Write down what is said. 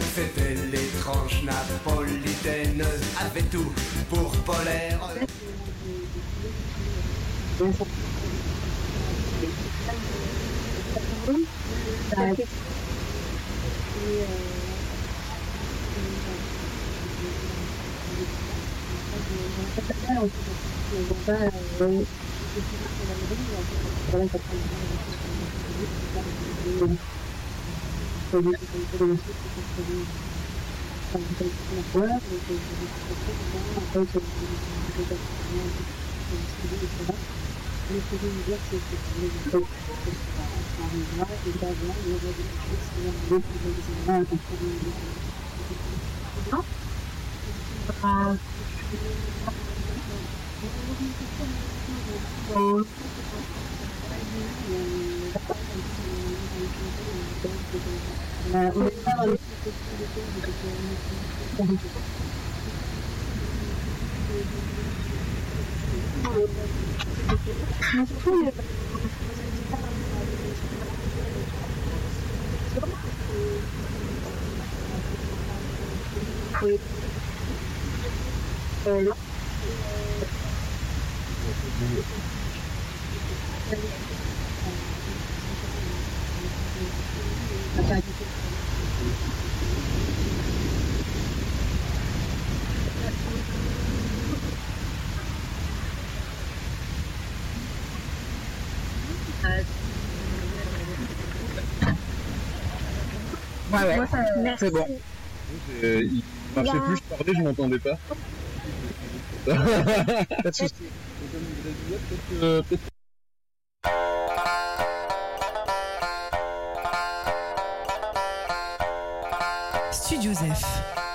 C'était l'étrange napolitaine, avait tout pour polaire. Ouais. Moi, ça, C'est bon. Il marchait plus, je parlais, je m'entendais pas. Pas de soucis. Peut-être Studio Zef.